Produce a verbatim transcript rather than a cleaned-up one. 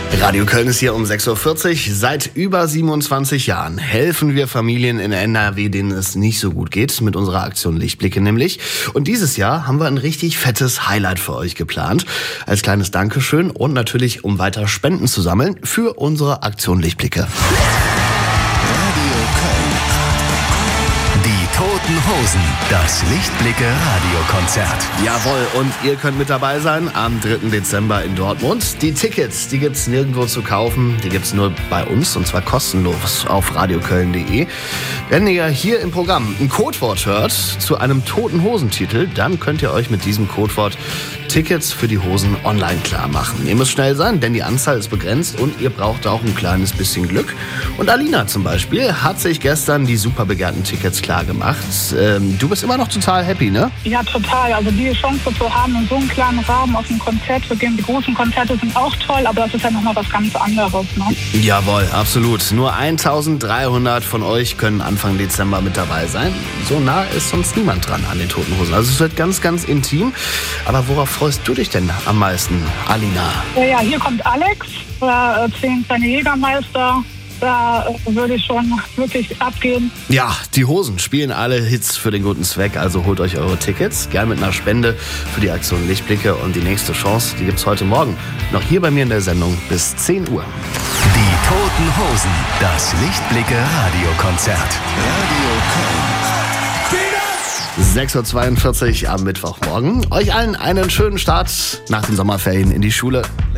Radio Köln ist hier um sechs Uhr vierzig. Seit über siebenundzwanzig Jahren helfen wir Familien in N R W, denen es nicht so gut geht, mit unserer Aktion Lichtblicke nämlich. Und dieses Jahr haben wir ein richtig fettes Highlight für euch geplant. Als kleines Dankeschön und natürlich, um weiter Spenden zu sammeln für unsere Aktion Lichtblicke. Radio Köln. Die Toten Hosen. Das Lichtblicke-Radiokonzert. Jawohl, und ihr könnt mit dabei sein am dritten Dezember in Dortmund. Die Tickets, die gibt's nirgendwo zu kaufen. Die gibt's nur bei uns und zwar kostenlos auf radioköln punkt de. Wenn ihr hier im Programm ein Codewort hört zu einem Toten Hosen-Titel, dann könnt ihr euch mit diesem Codewort Tickets für die Hosen online klar machen. Ihr müsst schnell sein, denn die Anzahl ist begrenzt und ihr braucht auch ein kleines bisschen Glück. Und Alina zum Beispiel hat sich gestern die super begehrten Tickets klar gemacht. Ähm, du bist immer noch total happy, ne? Ja, total. Also die Chance zu haben, in so einem kleinen Rahmen auf ein Konzert zu gehen. Die großen Konzerte sind auch toll, aber das ist ja nochmal was ganz anderes, ne? Jawohl, absolut. Nur eintausenddreihundert von euch können Anfang Dezember mit dabei sein. So nah ist sonst niemand dran an den Toten Hosen. Also es wird ganz, ganz intim. Aber worauf freust du dich denn am meisten, Alina? Ja, ja, hier kommt Alex, da äh, zehn kleine Jägermeister. Da äh, würde ich schon wirklich abgehen. Ja, die Hosen spielen alle Hits für den guten Zweck, also holt euch eure Tickets, gern mit einer Spende für die Aktion Lichtblicke. Und die nächste Chance, die gibt's heute Morgen noch hier bei mir in der Sendung bis zehn Uhr. Die Toten Hosen. Das Lichtblicke-Radiokonzert. Radio Köln. sechs Uhr zweiundvierzig am Mittwochmorgen. Euch allen einen schönen Start nach den Sommerferien in die Schule.